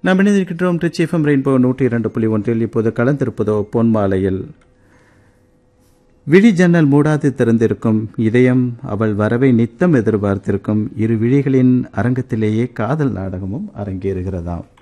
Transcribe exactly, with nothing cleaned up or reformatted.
நாம் இணைந்திருக்கின்றோம் Trichy FM rainbow நூற்றி இரண்டு புள்ளி ஒன்றில். இப்போது கலந்திருப்பதோ பொன்மாலையில். விழி ஜன்னல் மூடாது திறந்திருக்கும் இதயம் அவள் வரவை நித்தம் எதிர்பார்த்திருக்கும் இரு விழிகளின் அரங்கத்திலேயே காதல் நாடகமும் அரங்கேறுகிறதாம்.